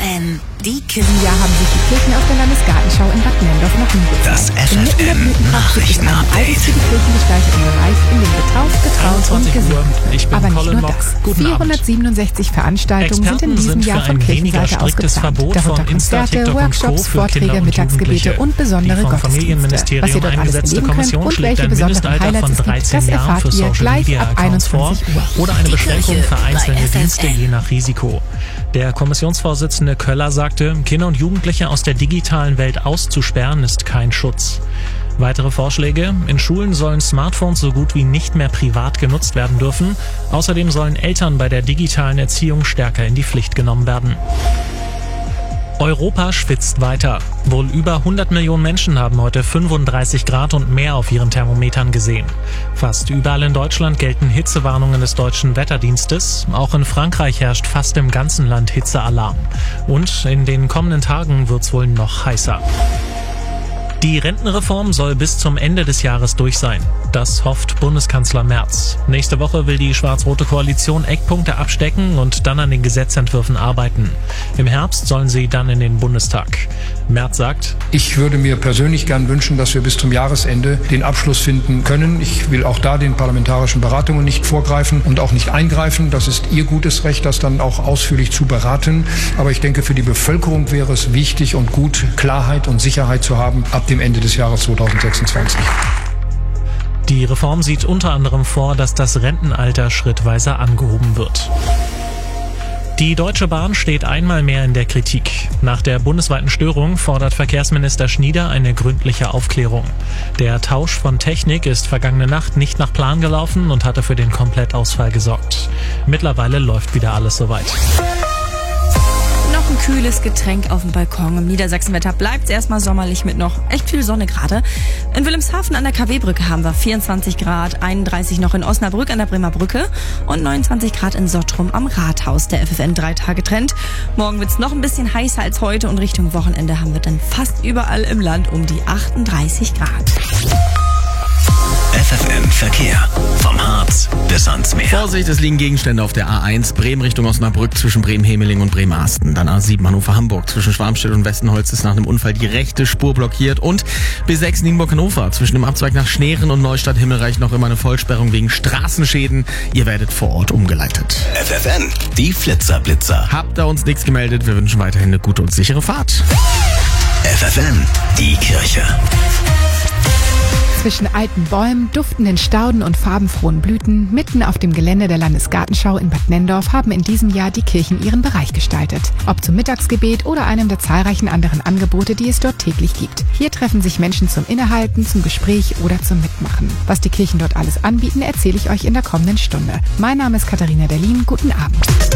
FFN, die In diesem Jahr haben sich die Kirchen auf der Landesgartenschau in Bad Nenndorf noch nie gezeigt. Das Inmitten der FFN Blütenpracht gibt es einen Nachrichtenupdate. eigens für die Kirchen gestalteten Bereich, in dem getauft, getraut und 21 Uhr. gesungen. Ich bin Aber nicht Colin nur Mock. das. Guten Abend. 467 Veranstaltungen sind in Experten diesem sind Jahr für von ein weniger Kirchenseite striktes ausgeplant. Verbot Darunter von Insta, Konzerte, TikTok und Workshops, Co. für Vorträge, Kinder und Mittagsgebete Jugendliche. und besondere Die vom Gottesdienste. Familienministerium Was ihr dort alles eingesetzte erleben könnt Kommission und schlägt welche ein besonderen Mindestalter Highlights von es gibt, 13 das Jahren erfahrt für ihr Social gleich Media ab Accounts vor 21 Uhr. oder eine Die Beschränkung Kirche für einzelne bei Dienste FFN. je nach Risiko. Der Kommissionsvorsitzende Köller sagte, Kinder und Jugendliche aus der digitalen Welt auszusperren ist kein Schutz. Weitere Vorschläge: In Schulen sollen Smartphones so gut wie nicht mehr privat genutzt werden dürfen. Außerdem sollen Eltern bei der digitalen Erziehung stärker in die Pflicht genommen werden. Europa schwitzt weiter. Wohl über 100 Millionen Menschen haben heute 35 Grad und mehr auf ihren Thermometern gesehen. Fast überall in Deutschland gelten Hitzewarnungen des Deutschen Wetterdienstes. Auch in Frankreich herrscht fast im ganzen Land Hitzealarm. Und in den kommenden Tagen wird's wohl noch heißer. Die Rentenreform soll bis zum Ende des Jahres durch sein. Das hofft Bundeskanzler Merz. Nächste Woche will die schwarz-rote Koalition Eckpunkte abstecken und dann an den Gesetzentwürfen arbeiten. Im Herbst sollen sie dann in den Bundestag. Merz sagt: Ich würde mir persönlich gern wünschen, dass wir bis zum Jahresende den Abschluss finden können. Ich will auch da den parlamentarischen Beratungen nicht vorgreifen und auch nicht eingreifen. Das ist Ihr gutes Recht, das dann auch ausführlich zu beraten. Aber ich denke, für die Bevölkerung wäre es wichtig und gut, Klarheit und Sicherheit zu haben ab dem Ende des Jahres 2026. Die Reform sieht unter anderem vor, dass das Rentenalter schrittweise angehoben wird. Die Deutsche Bahn steht einmal mehr in der Kritik. Nach der bundesweiten Störung fordert Verkehrsminister Schnieder eine gründliche Aufklärung. Der Tausch von Technik ist vergangene Nacht nicht nach Plan gelaufen und hatte für den Komplettausfall gesorgt. Mittlerweile läuft wieder alles soweit. Noch ein kühles Getränk auf dem Balkon. Im Niedersachsenwetter bleibt es erstmal sommerlich mit noch echt viel Sonne gerade. In Wilhelmshaven an der KW-Brücke haben wir 24 Grad, 31 noch in Osnabrück an der Bremer Brücke und 29 Grad in Sottrum am Rathaus. Der FFN 3 Tage Trend. Morgen wird es noch ein bisschen heißer als heute und Richtung Wochenende haben wir dann fast überall im Land um die 38 Grad. FFN Verkehr. Vom Harz bis ans Meer. Vorsicht, es liegen Gegenstände auf der A1 Bremen Richtung Osnabrück zwischen Bremen-Hemeling und Bremerhaven. Dann A7 Hannover-Hamburg zwischen Schwarmstedt und Westenholz ist nach einem Unfall die rechte Spur blockiert. Und B6 Nienburg-Hannover zwischen dem Abzweig nach Schneeren und Neustadt-Himmelreich noch immer eine Vollsperrung wegen Straßenschäden. Ihr werdet vor Ort umgeleitet. FFN, die Flitzerblitzer. Habt ihr uns nichts gemeldet? Wir wünschen weiterhin eine gute und sichere Fahrt. FFN, die Kirche. Zwischen alten Bäumen, duftenden Stauden und farbenfrohen Blüten, mitten auf dem Gelände der Landesgartenschau in Bad Nenndorf haben in diesem Jahr die Kirchen ihren Bereich gestaltet. Ob zum Mittagsgebet oder einem der zahlreichen anderen Angebote, die es dort täglich gibt. Hier treffen sich Menschen zum Innehalten, zum Gespräch oder zum Mitmachen. Was die Kirchen dort alles anbieten, erzähle ich euch in der kommenden Stunde. Mein Name ist Katharina Derlin. Guten Abend.